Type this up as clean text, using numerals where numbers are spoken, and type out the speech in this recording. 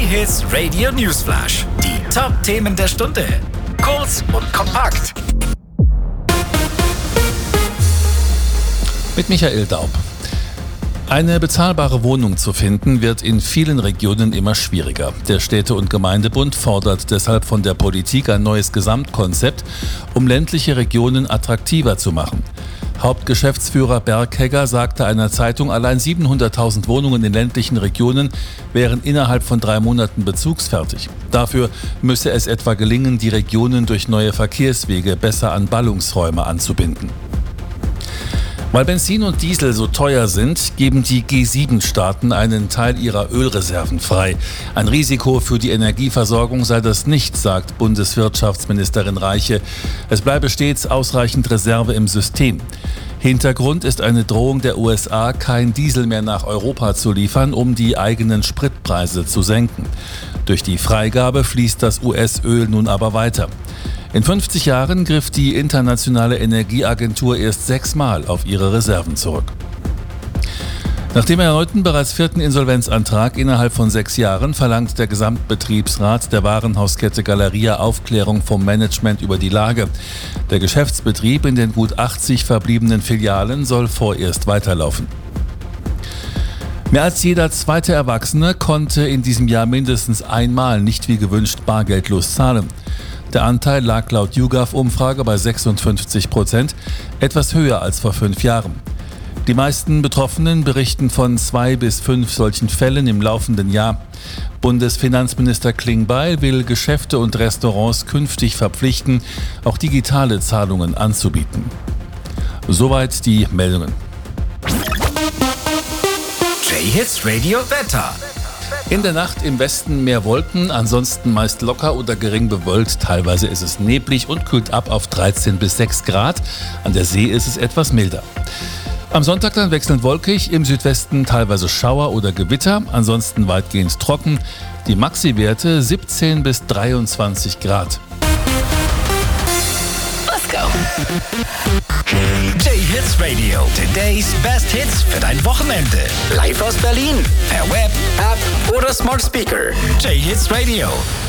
J-Hits Radio Newsflash. Die Top-Themen der Stunde. Kurz und kompakt. Mit Michael Daub. Eine bezahlbare Wohnung zu finden, wird in vielen Regionen immer schwieriger. Der Städte- und Gemeindebund fordert deshalb von der Politik ein neues Gesamtkonzept, um ländliche Regionen attraktiver zu machen. Hauptgeschäftsführer Berghegger sagte einer Zeitung, allein 700.000 Wohnungen in ländlichen Regionen wären innerhalb von 3 Monaten bezugsfertig. Dafür müsse es etwa gelingen, die Regionen durch neue Verkehrswege besser an Ballungsräume anzubinden. Weil Benzin und Diesel so teuer sind, geben die G7-Staaten einen Teil ihrer Ölreserven frei. Ein Risiko für die Energieversorgung sei das nicht, sagt Bundeswirtschaftsministerin Reiche. Es bleibe stets ausreichend Reserve im System. Hintergrund ist eine Drohung der USA, kein Diesel mehr nach Europa zu liefern, um die eigenen Spritpreise zu senken. Durch die Freigabe fließt das US-Öl nun aber weiter. In 50 Jahren griff die Internationale Energieagentur erst 6-mal auf ihre Reserven zurück. Nach dem erneuten bereits 4. Insolvenzantrag innerhalb von 6 Jahren verlangt der Gesamtbetriebsrat der Warenhauskette Galeria Aufklärung vom Management über die Lage. Der Geschäftsbetrieb in den gut 80 verbliebenen Filialen soll vorerst weiterlaufen. Mehr als jeder zweite Erwachsene konnte in diesem Jahr mindestens einmal nicht wie gewünscht bargeldlos zahlen. Der Anteil lag laut YouGov-Umfrage bei 56%, etwas höher als vor 5 Jahren. Die meisten Betroffenen berichten von 2 bis 5 solchen Fällen im laufenden Jahr. Bundesfinanzminister Klingbeil will Geschäfte und Restaurants künftig verpflichten, auch digitale Zahlungen anzubieten. Soweit die Meldungen. J-Hits Radio Wetter. In der Nacht im Westen mehr Wolken, ansonsten meist locker oder gering bewölkt. Teilweise ist es neblig und kühlt ab auf 13 bis 6 Grad. An der See ist es etwas milder. Am Sonntag dann wechselnd wolkig, im Südwesten teilweise Schauer oder Gewitter, ansonsten weitgehend trocken. Die Maxi-Werte 17 bis 23 Grad. Let's go. J-Hits Radio. Today's Best Hits für dein Wochenende. Live aus Berlin. Per Web, App oder Smart Speaker. J-Hits Radio.